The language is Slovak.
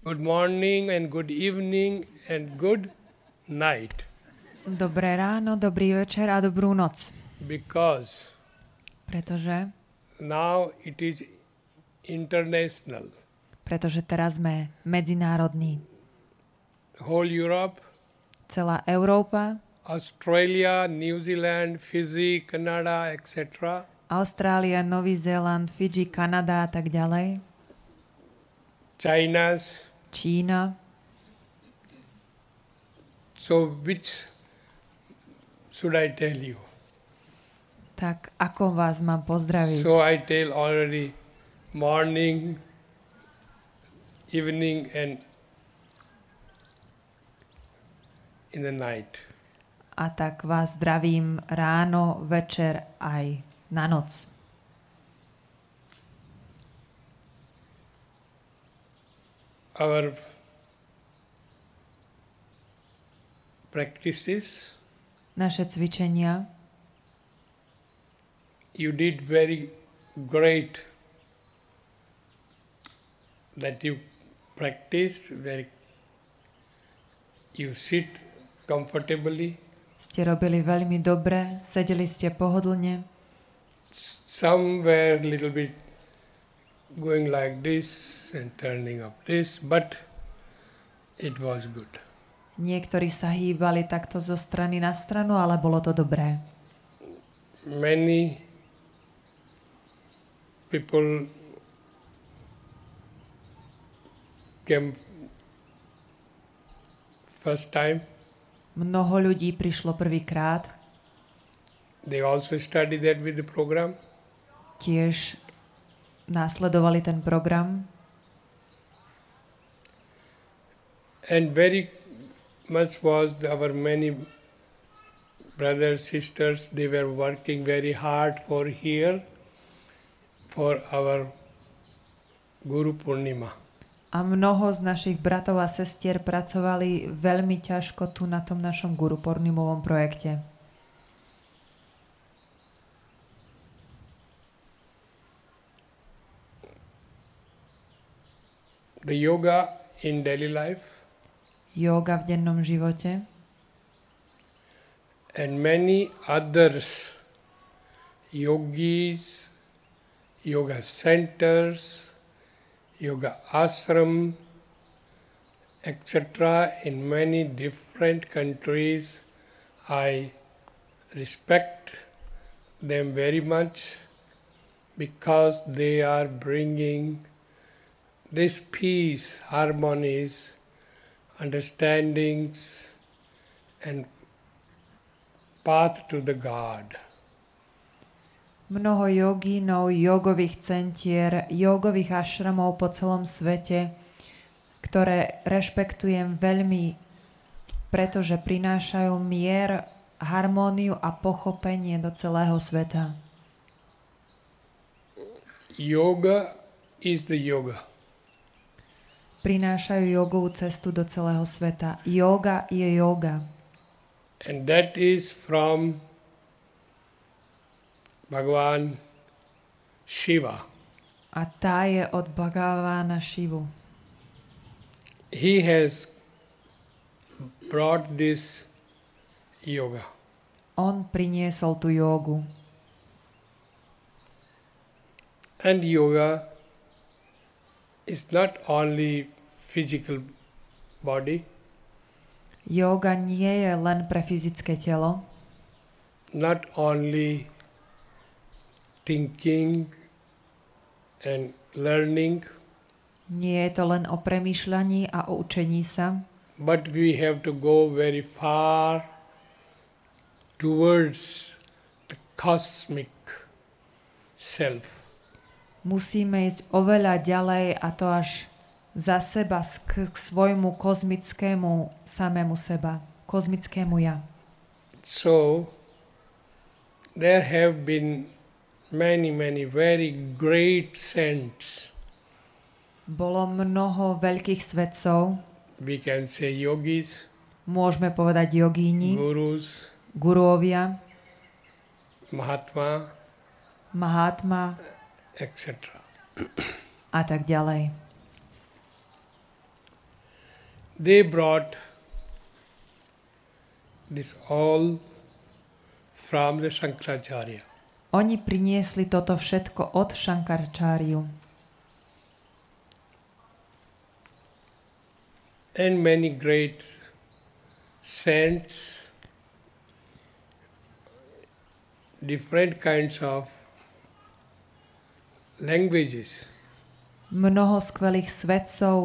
Good morning and good evening and good night. Dobré ráno, dobrý večer a dobrú noc. Because Pretože it is international. Pretože teraz sme medzinárodní. Whole Europe, celá Európa, Australia, New Zealand, Fiji, Canada, etc. Austrália, Nový Zéland, Fidži, Kanada a tak ďalej. Čína. So which should I tell you? Tak ako vás mám pozdraviť? So I tell already morning, evening and in the night. A tak vás zdravím ráno, večer aj na noc. Our practices, naše cvičenia, you did very great that you practiced, you sit comfortably. Ste robili veľmi dobre, sedeli ste pohodlne. Some were a little bit going like this and turning up this, but it was good. Niektorí sa hýbali takto zo strany na stranu, ale bolo to dobré. Many people came first time. Mnoho ľudí prišlo prvýkrát. They also studied that with the program. Tiež následovali ten program. And very much was our many brothers, sisters, they were working very hard for here, for our Guru Purnima. A mnoho z našich bratov a sestier pracovali veľmi ťažko tu na tom našom Guru Purnimovom projekte. The yoga in daily life. Yoga v dennom živote. And many others, yogis, yoga centers, yoga ashram, etc. in many different countries. I respect them very much because they are bringing this peace, harmonies, understandings and path to the God. Mnoho jogínov, jogových centier, jogových ašramov po celom svete, ktoré rešpektujem veľmi, pretože prinášajú mier, harmóniu a pochopenie do celého sveta. Yoga is the yoga. Prinášajú jogovú cestu do celého sveta. Yoga je yoga. And that is from Bhagavan Shiva. A tá je od Bhagavana Shivu. He has brought this yoga. On priniesol tú jogu. And yoga is not only physical body. Yoga nie je len pre fyzické telo. Not only thinking and learning. Nie je to len o premýšľaní a o učení sa. But we have to go very far towards the cosmic self. Musíme ísť oveľa ďalej a to až za seba k svojmu kozmickému samému seba, kozmickému ja. So there have been many very great saints. Bolo mnoho veľkých svetcov. We can say yogis. Môžeme povedať jogíni, Gurus. guruovia, Mahatma, etc. a tak ďalej. They brought this all from the Shankaracharya. Oni priniesli toto všetko od Šankarčáriu. And many great saints, different kinds of languages. Mnoho skvelých svetcov